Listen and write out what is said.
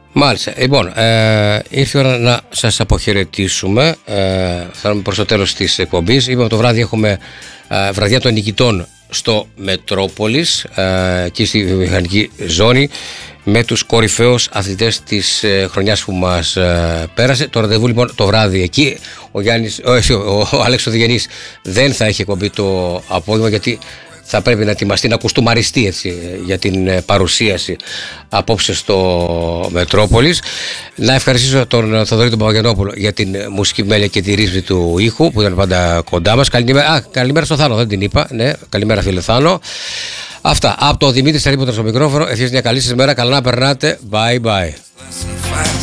Μάλιστα. Λοιπόν, ήρθε η ώρα να σας αποχαιρετήσουμε. Φτάνουμε προς το τέλος της εκπομπής. Είπαμε το βράδυ έχουμε βραδιά των νικητών στο Μετρόπολης, εκεί στη βιομηχανική ζώνη, με τους κορυφαίους αθλητές της χρονιάς που μας πέρασε. Το ραντεβού λοιπόν το βράδυ εκεί. Ο Αλέξος Διγενής δεν θα έχει εκπομπή το απόγευμα, γιατί θα πρέπει να ετοιμαστεί, να κουστούμαριστεί έτσι για την παρουσίαση απόψε στο Μετρόπολης. Να ευχαριστήσω τον Θοδωρή τον Παπαγιαννόπουλο για την μουσική μέλεια και τη ρύθμιση του ήχου που ήταν πάντα κοντά μας. Καλημέρα στο Θάνο, δεν την είπα. Ναι, καλημέρα φίλε Θάνο. Αυτά. Από το Δημήτρη Σαρίποτα στο μικρόφωνο. Ευχαριστώ μια καλή σας μέρα. Καλά να περνάτε. Bye bye.